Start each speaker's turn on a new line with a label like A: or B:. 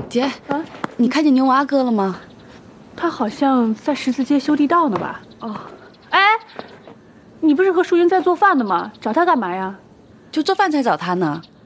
A: 姐，你看见牛娃哥了吗？
B: 他好像在十字街修地道呢吧？
A: 哦，
B: 哎，你不是和淑云在做饭的吗？找他干嘛呀？
A: 就做饭才找他呢。